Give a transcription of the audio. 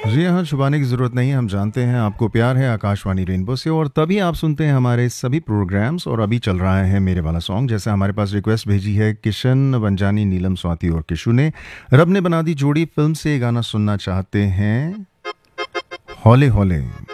जी हाँ, छुपाने की ज़रूरत नहीं है, हम जानते हैं आपको प्यार है आकाशवाणी रेनबो से और तभी आप सुनते हैं हमारे सभी प्रोग्राम्स। और अभी चल रहा है मेरे वाला सॉन्ग, जैसे हमारे पास रिक्वेस्ट भेजी है किशन बंजानी, नीलम स्वाति और किशु ने। रब ने बना दी जोड़ी फिल्म से ये गाना सुनना चाहते हैं, हौले हौले।